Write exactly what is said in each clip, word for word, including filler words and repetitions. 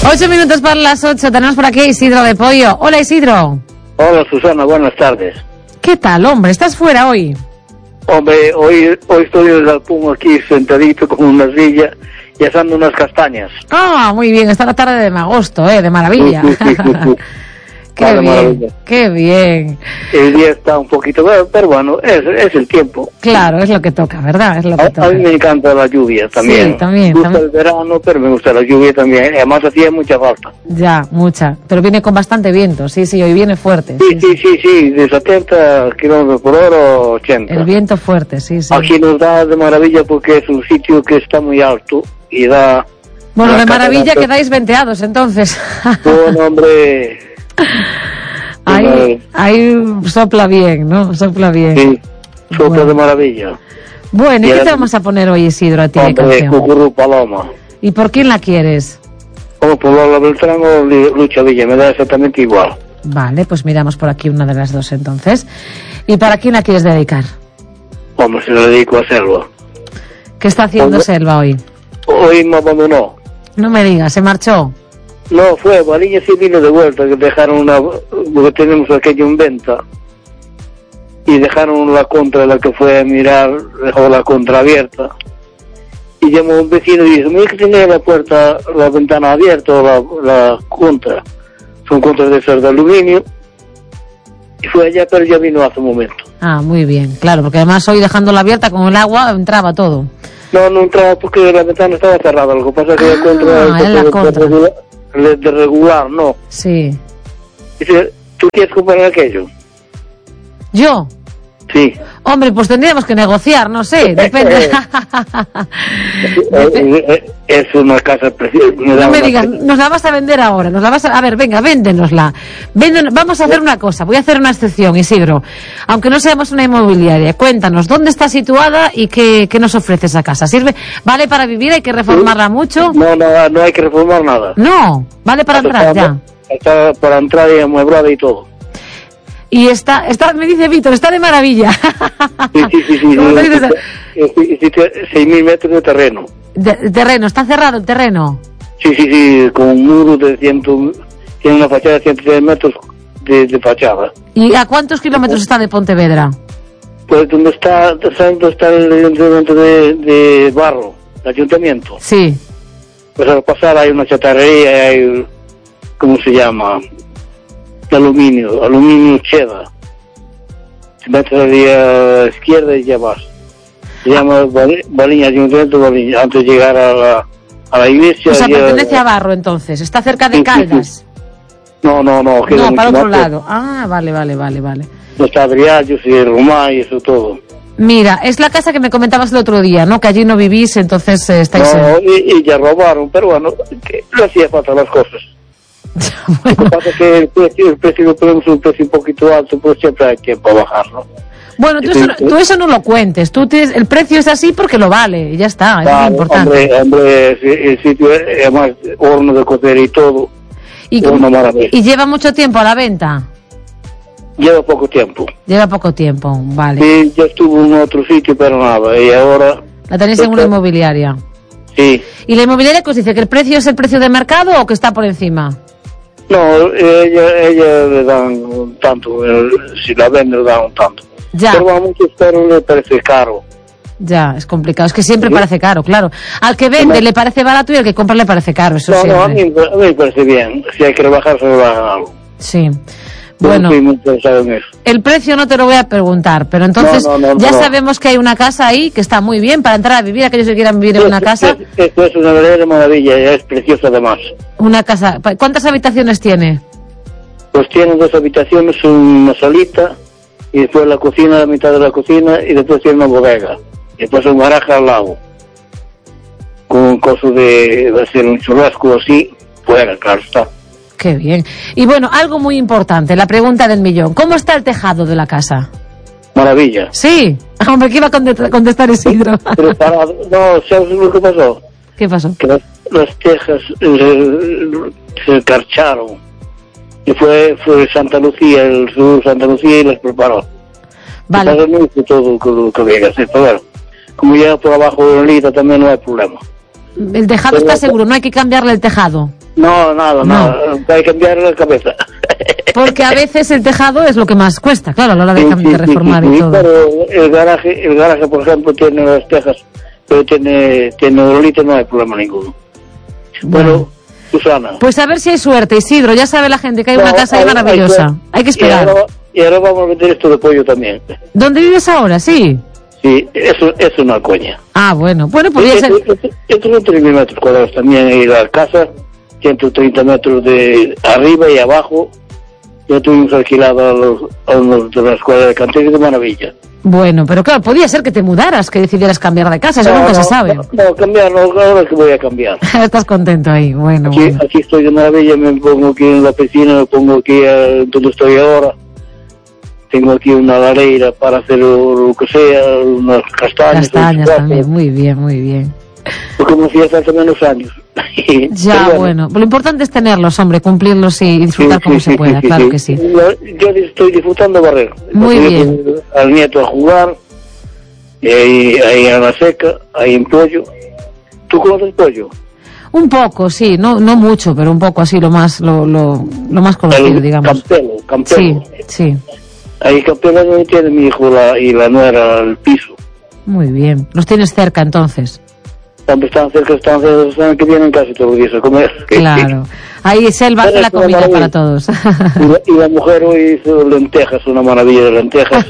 Ocho minutos para las ocho. Tenemos por aquí a Isidro de Pollo. Hola, Isidro. Hola, Susana. Buenas tardes. ¿Qué tal, hombre? ¿Estás fuera hoy? Hombre, hoy, hoy estoy en el Alpún aquí sentadito con una silla y asando unas castañas. Ah, muy bien. Está la tarde de agosto, ¿eh? De maravilla. Sí, sí, sí, sí, sí. Qué Vale, bien, maravilla. qué bien. El día está un poquito, pero, pero bueno, es, es el tiempo. Claro, es lo que toca, ¿verdad? Es lo que A, toca. a mí me encanta la lluvia también. Sí, también, Me gusta también. el verano, pero me gusta la lluvia también. Además hacía mucha falta. Ya, mucha. Pero viene con bastante viento. Sí, sí, hoy viene fuerte. Sí, sí, sí, sí, de setenta kilómetros por hora a ochenta. El viento fuerte, sí, sí. Aquí nos da de maravilla porque es un sitio que está muy alto y da... Bueno, la de maravilla catarata. quedáis venteados, entonces. Bueno, hombre... Ahí, ahí sopla bien, ¿no? Sopla bien. Sí, sopla Bueno. de maravilla. Bueno, ¿y Y qué ahora- te vamos a poner hoy, Isidro, a ti de Hombre, canción? Cucurú Paloma. ¿Y por quién la quieres? Como por Lola Beltrán o Li- Lucha Villa, me da exactamente igual. Vale, pues miramos por aquí una de las dos entonces. ¿Y para quién la quieres dedicar? Hombre, se lo dedico a Selva. ¿Qué está haciendo Hombre. Selva hoy? Hoy me abandonó. No me digas, se marchó. No, fue, Baliña sí vino de vuelta, que dejaron una... porque tenemos aquello en venta. Y dejaron la contra, la que fue a mirar, dejó la contra abierta. Y llamó a un vecino y dijo, mira que tenía la puerta, la ventana abierta o la, la contra. Son contras de esas de aluminio. Y fue allá, pero ya vino hace un momento. Ah, muy bien, claro, porque además hoy dejándola abierta con el agua entraba todo. No, no entraba porque la ventana estaba cerrada. Lo que pasa es que Ah, la contra es en la de, contra. de regular, de- de regular, no. Sí. Dice, ¿tú quieres comprar aquello? ¿Yo? Sí. Hombre, pues tendríamos que negociar, no sé, depende. Dep- Eh, eh, Es una casa preciosa. Me da No me una digas, pe- nos la vas a vender ahora, nos la vas a... A ver, venga, véndenosla. Vénden- Vamos a hacer una cosa, voy a hacer una excepción, Isidro. Aunque no seamos una inmobiliaria, cuéntanos, ¿dónde está situada y qué, qué nos ofrece esa casa? ¿Sirve? ¿Vale para vivir? ¿Hay que reformarla mucho? No, no, no hay que reformar nada. No, vale para entrar, ya. Está para entrar y amueblada y todo. Y está, está, me dice Víctor, está de maravilla. Sí, sí, sí. sí, ¿Cómo sí, te dices? sí, sí, sí, sí, seis mil metros de terreno. De- de terreno, está cerrado el terreno. Sí, sí, sí, con un muro de ciento... Tiene una fachada de ciento seis metros de, de fachada. ¿Y a cuántos kilómetros está de Pontevedra? Pues donde está, ¿sabes dónde está el ayuntamiento de, de Barro? El ayuntamiento. Sí. Pues al pasar hay una chatarrería, hay, ¿cómo se llama? De aluminio, aluminio cheddar. Te metes a la izquierda y ya vas. Se llama Bali- Baliña, ayuntamiento de Baliña, antes de llegar a la, a la iglesia. O sea, ya- pertenece a Barro entonces, está cerca de Sí, sí, sí. Caldas. No, no, no, queda No, mucho para otro más, lado. Ah, vale, vale, vale, vale. no está Adriallos y Romá y eso todo. Mira, es la casa que me comentabas el otro día, ¿no? Que allí no vivís, entonces eh, estáis No, en... y, y ya robaron, pero bueno, que no hacía falta las cosas. Lo que pasa es que el precio, el precio lo ponemos un precio un poquito alto, pues siempre hay tiempo a bajarlo. Bueno, tú eso, no- tú eso no lo cuentes, tú tienes, el precio es así porque lo vale, y ya está, eso es lo Claro, importante. hombre, hombre, sí, el sitio es además horno de cocer y todo, Y, una cómo- maravilla. y lleva mucho tiempo a la venta, Lleva poco tiempo. lleva poco tiempo, vale. Sí, yo estuve en otro sitio, pero nada, y ahora, La tenéis en una inmobiliaria. sí. ¿Y la inmobiliaria que os dice que el precio es el precio de mercado o que está por encima? No, ella, ella le dan tanto, el- si la vende le dan un tanto. Ya. Pero a muchos pero le parece caro. Ya, es complicado. Es que siempre parece caro, claro. Al que vende No. le parece barato y al que compra le parece caro, eso No, no, a siempre. mí, a mí me parece bien. Si hay que rebajar, se rebajan algo. Sí. Yo Bueno, no estoy muy interesado en eso. el precio no te lo voy a preguntar, pero entonces No, no, no, ya no. sabemos que hay una casa ahí que está muy bien para entrar a vivir, aquellos que quieran vivir en una casa. Esto, esto es una verdadera maravilla, es preciosa además. Una casa. Pa- ¿Cuántas habitaciones tiene? Pues tiene dos habitaciones, una salita, y después la cocina, la mitad de la cocina, y después tiene una bodega. Y después un garaje al lado. Con un coso de, de hacer un churrasco así, fuera, claro está. Qué bien. Y bueno, algo muy importante, la pregunta del millón. ¿Cómo está el tejado de la casa? Maravilla. Sí. Hombre, ¿qué iba a conte- contestar Isidro? Preparado. No, ¿sabes lo que pasó? ¿Qué pasó? Que las, las tejas eh, se carcharon. Y fue, fue Santa Lucía, el sur Santa Lucía, y las preparó. Vale. Entonces no hice todo lo que había que hacer, pero bueno, como llega por abajo de la lita también no hay problema. El tejado está seguro, no hay que cambiarle el tejado. No, nada, No. nada. Hay que cambiar la cabeza. Porque a veces el tejado es lo que más cuesta, claro, a la hora de, Sí, cam- sí, de reformar sí, sí, y sí, todo. pero el garaje, el garaje, por ejemplo, tiene las tejas, pero tiene, tiene dolito, no hay problema ninguno. Bueno, Bueno. Susana. Pues a ver si hay suerte, Isidro. Ya sabe la gente que hay No, una casa ahí hay- maravillosa. hay- Hay que Y esperar. ahora, y ahora vamos a meter esto de pollo también. ¿Dónde vives ahora? Sí. Sí, eso es una coña. Ah, bueno. Bueno, podría Esto ser... esto son tres mil metros cuadrados también, y la casa, ciento treinta metros de arriba y abajo. Ya tuvimos alquilado a los, a unos de la escuela de cantería de maravilla. Bueno, pero claro, podría ser que te mudaras, que decidieras cambiar de casa. Eso No, nunca no, se sabe. No, no, cambiar, no, ahora es que voy a cambiar. Estás contento ahí. Bueno, Aquí, bueno. aquí estoy de maravilla, me pongo aquí en la piscina, me pongo aquí a, donde estoy ahora. Tengo aquí una lareira para hacer lo, lo que sea, unas castañas. Castañas unos también. cuapos, Muy bien, muy bien. porque me hacía falta menos años. Ya, Pero bueno. Lo importante es tenerlos, hombre, cumplirlos y disfrutar sí, como sí, se sí, pueda. sí, Claro sí. que sí. Yo, yo estoy disfrutando barrer. Muy Porque yo bien. tengo al nieto a jugar, y ahí, ahí en la seca, ahí en pollo. ¿Tú conoces pollo? Un poco, sí. No, no mucho, pero un poco así, lo más, lo, lo, lo más conocido, El digamos. Campelo, Sí, Campelo. sí. Ahí Campelo no tiene mi hijo la, y la nuera al piso. Muy bien. Los tienes cerca, entonces. Cuando están cerca, están cerca, están que vienen casi todos los días a comer. Claro. Ahí Selva hace la comida para todos. Y la, y la mujer hoy hizo lentejas, una maravilla de lentejas.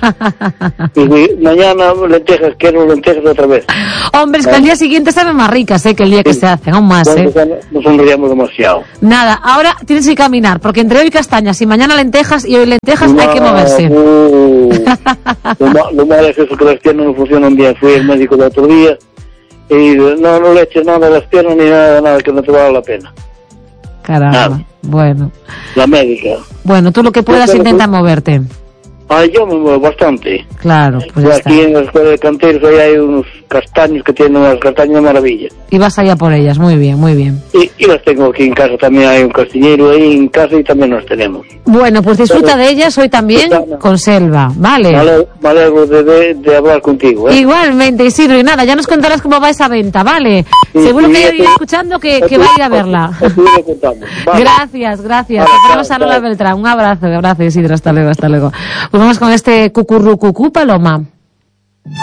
Y di- mañana lentejas, quiero lentejas otra vez. Hombre, es que al día siguiente saben más ricas, ¿eh? Que el día que Sí. se hacen, aún más, Entonces, ¿eh? ya no- nos sonreíamos demasiado. Nada, ahora tienes que caminar, porque entre hoy castañas y mañana lentejas, y hoy lentejas hay que No, moverse. uh, lo, ma- lo malo es eso, que las piernas no funcionan bien. Fui al médico el otro día y no, no le eches nada a las piernas ni nada, nada, que no te vale la pena. Caramba. Nada. Bueno. La médica. Bueno, tú lo que puedas Yo creo intenta que- moverte. Ay, yo me muevo bastante. Claro, pues Y ya está. aquí en la escuela de canteros ahí hay unos castaños que tienen unas castañas de maravilla. Y vas allá por ellas, muy bien, muy bien. Y, y las tengo aquí en casa, también hay un castiñero ahí en casa y también las tenemos. Bueno, pues disfruta Pero- de ellas hoy también Susana. con Selva, ¿vale? Me alegro, me alegro de, de, de hablar contigo, ¿eh? Igualmente, Isidro, y nada, ya nos contarás cómo va esa venta, ¿vale? Sí, Seguro sí, que hay ya alguien te- escuchando que, ya que te- va a ir a verla. ya te lo contamos. Vale. Gracias, gracias. Vale, Te ponemos chao, a Lola chao. Beltrán. Un abrazo, un abrazo, Isidro. Hasta luego, hasta luego. Pues vamos con este cucurrucucú paloma.